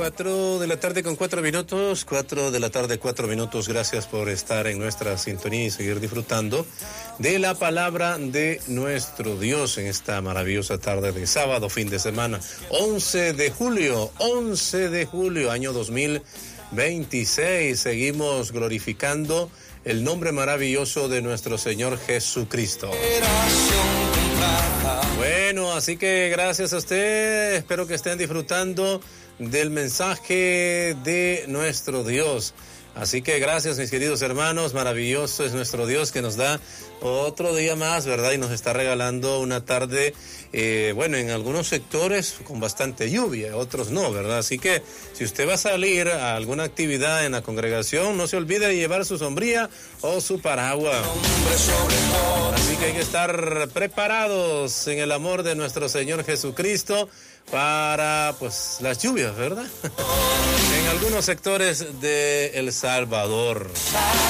4 de la tarde con 4 minutos, 4 de la tarde, 4 minutos. Gracias por estar en nuestra sintonía y seguir disfrutando de la palabra de nuestro Dios en esta maravillosa tarde de sábado, fin de semana, 11 de julio, año 2026. Seguimos glorificando el nombre maravilloso de nuestro Señor Jesucristo. Bueno, así que gracias a usted, espero que estén disfrutando del mensaje de nuestro Dios. Así que gracias, mis queridos hermanos, maravilloso es nuestro Dios que nos da otro día más, ¿verdad? Y nos está regalando una tarde, bueno, en algunos sectores con bastante lluvia, otros no, ¿verdad? Así que si usted va a salir a alguna actividad en la congregación, no se olvide de llevar su sombrilla o su paraguas. Así que hay que estar preparados en el amor de nuestro Señor Jesucristo para, pues, las lluvias, ¿verdad? En algunos sectores de El Salvador.